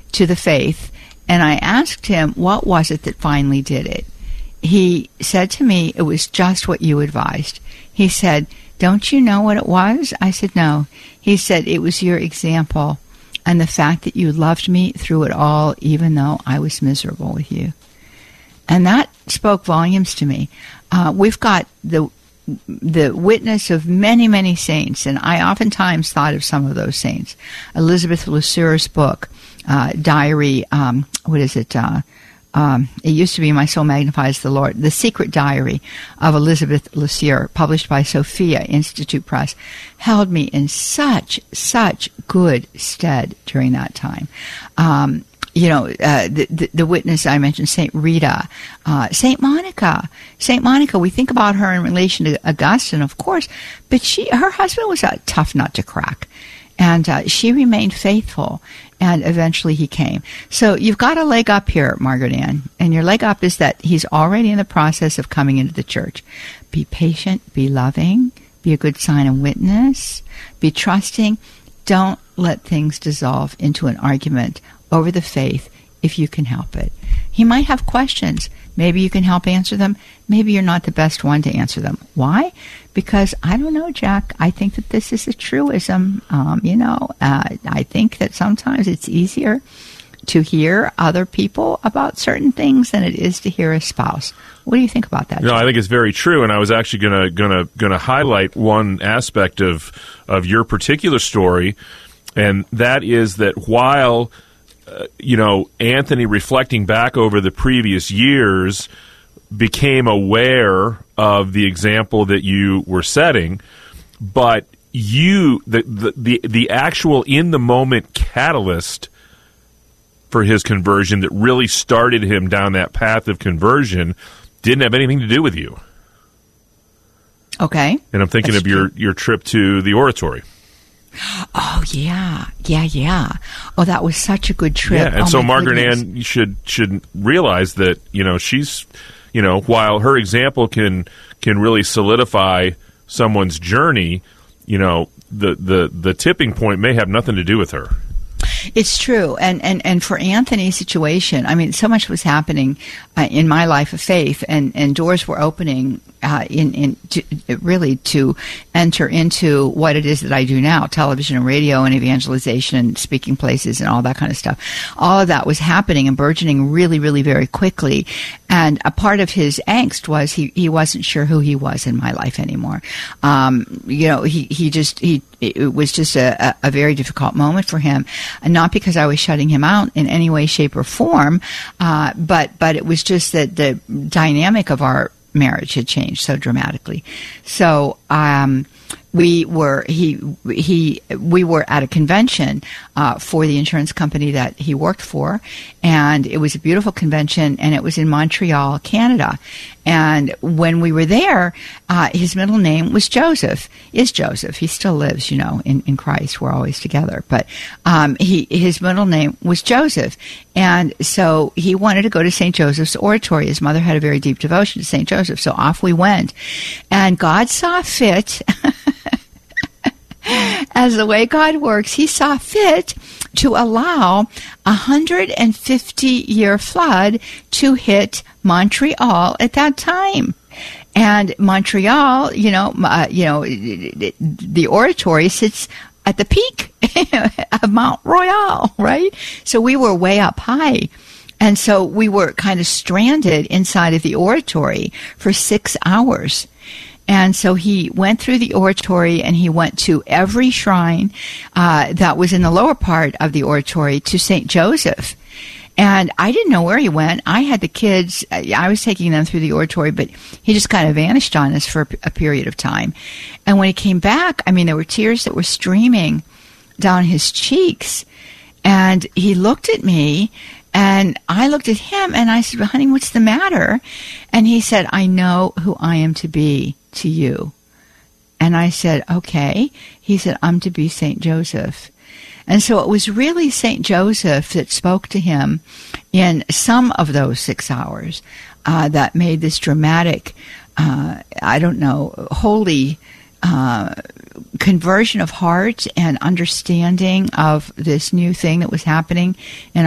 to the faith, and I asked him, what was it that finally did it? He said to me, it was just what you advised. He said, don't you know what it was? I said, no. He said, it was your example and the fact that you loved me through it all, even though I was miserable with you. And that spoke volumes to me. We've got the witness of many, many saints, and I oftentimes thought of some of those saints. Elizabeth Luceur's book, diary, it used to be My Soul Magnifies the Lord, The Secret Diary of Elizabeth Luceur, published by Sophia Institute Press, held me in such good stead during that time. The witness I mentioned, St. Rita, St. Monica. St. Monica, we think about her in relation to Augustine, of course, but her husband was a tough nut to crack. And she remained faithful, and eventually he came. So you've got a leg up here, Margaret Ann, and your leg up is that he's already in the process of coming into the church. Be patient, be loving, be a good sign and witness, be trusting. Don't let things dissolve into an argument over the faith if you can help it. He might have questions. Maybe you can help answer them. Maybe you're not the best one to answer them. Why? Because, I don't know, Jack, I think that this is a truism. I think that sometimes it's easier to hear other people about certain things than it is to hear a spouse. What do you think about that, Jack? No, I think it's very true, and I was actually gonna highlight one aspect of your particular story, and that is that while Anthony, reflecting back over the previous years, became aware of the example that you were setting, but the actual in the moment catalyst for his conversion that really started him down that path of conversion didn't have anything to do with you. Okay. And I'm thinking of your trip to the oratory. Oh, yeah. Oh, that was such a good trip. Yeah, and so Margaret Ann should realize that, she's, while her example can really solidify someone's journey, the tipping point may have nothing to do with her. It's true. And for Anthony's situation, I mean, so much was happening in my life of faith, and doors were opening to enter into what it is that I do now, television and radio and evangelization and speaking places and all that kind of stuff. All of that was happening and burgeoning really, really very quickly. And a part of his angst was he wasn't sure who he was in my life anymore. It was just a very difficult moment for him, and not because I was shutting him out in any way, shape, or form, but it was just that the dynamic of our marriage had changed so dramatically. So we were at a convention for the insurance company that he worked for, and it was a beautiful convention, and it was in Montreal, Canada. And when we were there, his middle name was Joseph. Is Joseph? He still lives, in Christ. We're always together. But his middle name was Joseph, and so he wanted to go to St. Joseph's Oratory. His mother had a very deep devotion to St. Joseph, so off we went. And God saw fit. As the way God works, he saw fit to allow 150-year flood to hit Montreal at that time. And Montreal, the oratory sits at the peak of Mount Royal, right? So we were way up high. And so we were kind of stranded inside of the oratory for 6 hours. And so he went through the oratory, and he went to every shrine that was in the lower part of the oratory to St. Joseph. And I didn't know where he went. I had the kids. I was taking them through the oratory, but he just kind of vanished on us for a period of time. And when he came back, I mean, there were tears that were streaming down his cheeks. And he looked at me, and I looked at him, and I said, well, honey, what's the matter? And he said, I know who I am to be to you. And I said, okay. He said, I'm to be St. Joseph. And so it was really St. Joseph that spoke to him in some of those 6 hours that made this dramatic, holy conversion of heart and understanding of this new thing that was happening in